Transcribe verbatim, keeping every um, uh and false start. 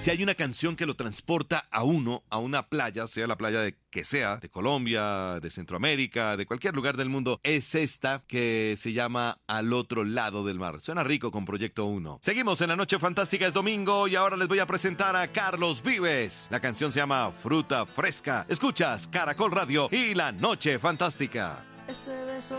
Si hay una canción que lo transporta a uno, a una playa, sea la playa de que sea, de Colombia, de Centroamérica, de cualquier lugar del mundo, es esta que se llama Al otro lado del mar. Suena rico con Proyecto uno. Seguimos en La Noche Fantástica, es domingo y ahora les voy a presentar a Carlos Vives. La canción se llama Fruta Fresca. Escuchas Caracol Radio y La Noche Fantástica. Ese beso